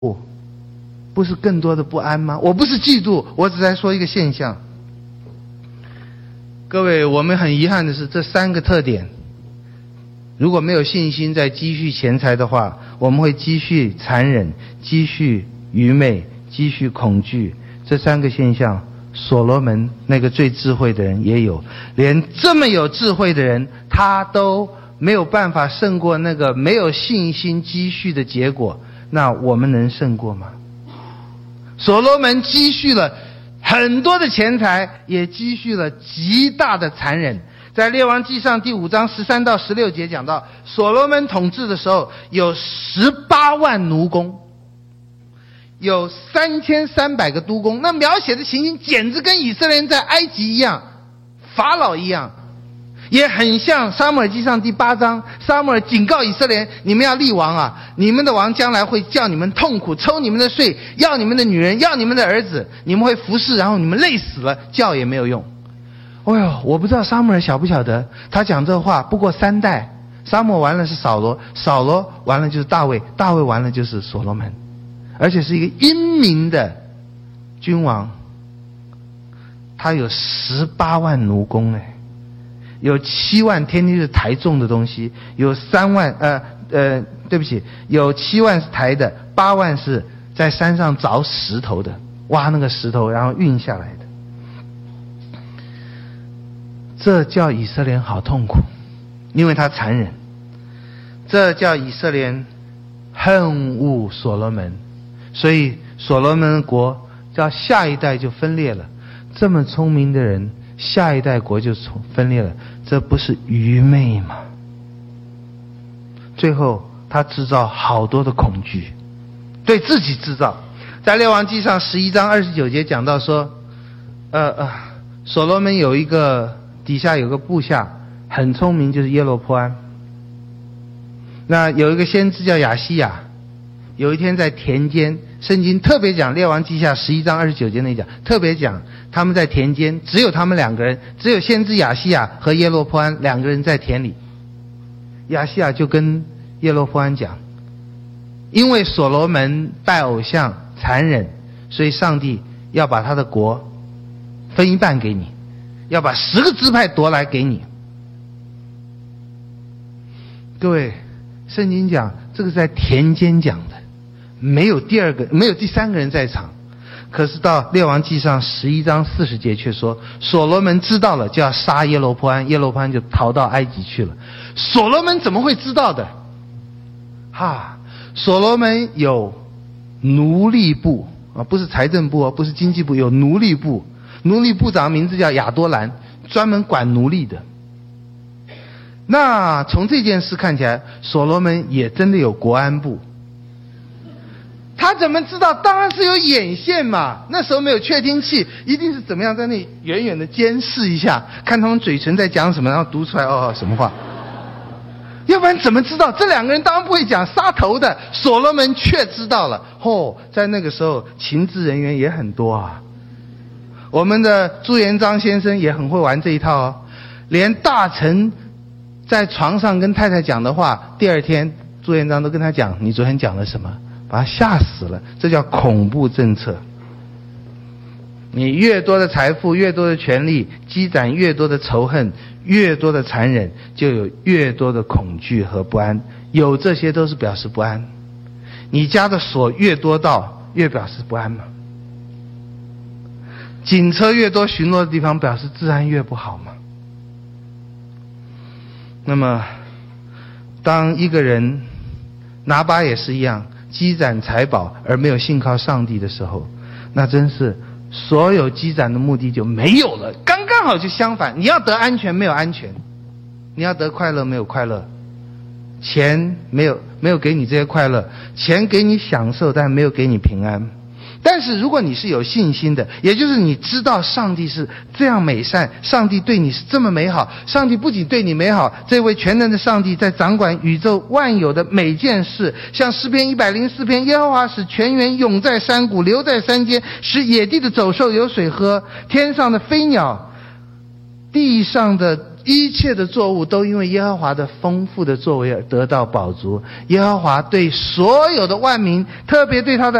不是更多的不安吗？我不是嫉妒，我只在说一个现象。各位，我们很遗憾的是，这三个特点，如果没有信心在积蓄钱财的话，我们会积蓄残忍，积蓄愚昧，积蓄恐惧。这三个现象，所罗门那个最智慧的人也有，连这么有智慧的人，他都没有办法胜过那个没有信心积蓄的结果，那我们能胜过吗？所罗门积蓄了很多的钱财，也积蓄了极大的残忍。在列王纪上第5章13到16节讲到，所罗门统治的时候有18万奴工，有3300个督工。那描写的情形简直跟以色列人在埃及一样，法老一样，也很像撒母耳记上第8章，撒母耳警告以色列人，你们要立王啊，你们的王将来会叫你们痛苦，抽你们的税，要你们的女人，要你们的儿子，你们会服侍，然后你们累死了，叫也没有用。哎呦，我不知道撒母耳晓不晓得，他讲这话不过3代，撒母耳完了是扫罗，扫罗完了就是大卫，大卫完了就是所罗门，而且是一个英明的君王。他有18万奴工哎，有7万天天是抬重的东西，有3万对不起，有7万是抬的，8万是在山上凿石头的，挖那个石头然后运下来的。这叫以色列人好痛苦，因为他残忍。这叫以色列人恨恶所罗门，所以所罗门的国叫下一代就分裂了。这么聪明的人，下一代国就分裂了，这不是愚昧吗？最后他制造好多的恐惧，对自己制造。在列王纪上11章29节讲到说，所罗门有一个底下有个部下很聪明，就是耶罗波安。那有一个先知叫亚西亚，有一天在田间，圣经特别讲，列王记下11章29节那讲特别讲，他们在田间，只有他们2个人，只有先知亚西亚和耶罗波安2个人在田里。亚西亚就跟耶罗波安讲，因为所罗门拜偶像残忍，所以上帝要把他的国分一半给你，要把10个支派夺来给你。各位，圣经讲这个是在田间讲的，没有第3个人在场。可是到列王纪上11章40节却说，所罗门知道了就要杀耶罗波安，耶罗波安就逃到埃及去了。所罗门怎么会知道的？所罗门有奴隶部啊，不是财政部哦，不是经济部，有奴隶部。奴隶部长名字叫亚多兰，专门管奴隶的。那从这件事看起来，所罗门也真的有国安部。他怎么知道？当然是有眼线嘛，那时候没有确听器，一定是怎么样在那远远的监视一下，看他们嘴唇在讲什么，然后读出来什么话。要不然怎么知道？这2个人当然不会讲，杀头的所罗门却知道了。在那个时候情治人员也很多啊。我们的朱元璋先生也很会玩这一套哦，连大臣在床上跟太太讲的话，第2天朱元璋都跟他讲，你昨天讲了什么，把他吓死了。这叫恐怖政策。你越多的财富，越多的权力，积攒越多的仇恨，越多的残忍，就有越多的恐惧和不安。有这些都是表示不安。你家的锁越多道，越表示不安嘛。警车越多巡逻的地方，表示治安越不好嘛。那么当一个人，拿巴也是一样，积攒财宝而没有信靠上帝的时候，那真是所有积攒的目的就没有了，刚刚好就相反。你要得安全没有安全，你要得快乐没有快乐，钱没有给你这些快乐，钱给你享受但没有给你平安。但是如果你是有信心的，也就是你知道上帝是这样美善，上帝对你是这么美好，上帝不仅对你美好，这位全能的上帝在掌管宇宙万有的每件事。像诗篇104篇，耶和华使泉源涌在山谷，流在山间，使野地的走兽有水喝，天上的飞鸟，地上的一切的作物都因为耶和华的丰富的作为而得到饱足。耶和华对所有的万民，特别对他的